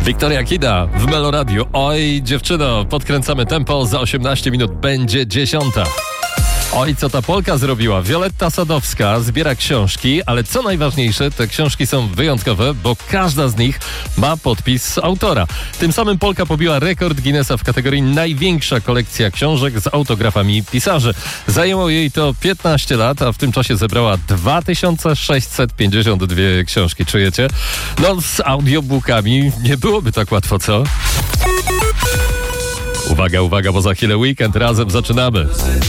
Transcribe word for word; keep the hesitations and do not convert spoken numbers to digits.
Wiktoria Kida w Meloradiu. Oj, dziewczyno, podkręcamy tempo, za osiemnaście minut będzie dziesiąta. Oj, co ta Polka zrobiła? Violetta Sadowska zbiera książki, ale co najważniejsze, te książki są wyjątkowe, bo każda z nich ma podpis autora. Tym samym Polka pobiła rekord Guinnessa w kategorii największa kolekcja książek z autografami pisarzy. Zajęło jej to piętnaście lat, a w tym czasie zebrała dwa tysiące sześćset pięćdziesiąt dwie książki. Czujecie? No, z audiobookami nie byłoby tak łatwo, co? Uwaga, uwaga, bo za chwilę weekend, razem zaczynamy.